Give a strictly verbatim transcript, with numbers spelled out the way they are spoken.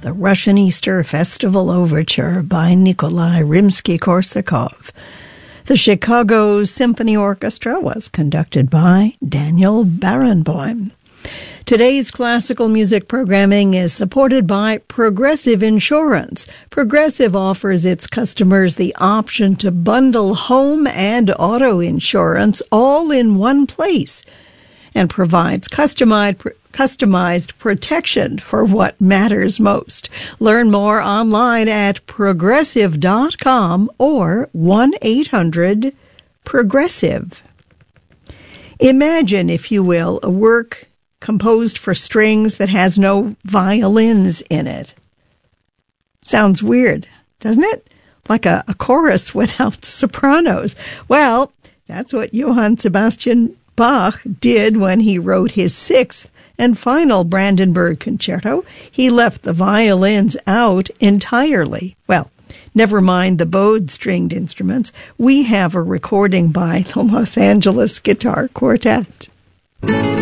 the Russian Easter Festival Overture by Nikolai Rimsky-Korsakov. The Chicago Symphony Orchestra was conducted by Daniel Barenboim. Today's classical music programming is supported by Progressive Insurance. Progressive offers its customers the option to bundle home and auto insurance all in one place and provides customized customized protection for what matters most. Learn more online at progressive dot com or one eight hundred progressive. Imagine, if you will, a work composed for strings that has no violins in it. Sounds weird, doesn't it? Like a, a chorus without sopranos. Well, that's what Johann Sebastian Bach did when he wrote his sixth and final Brandenburg Concerto. He left the violins out entirely. Well, never mind the bowed stringed instruments. We have a recording by the Los Angeles Guitar Quartet.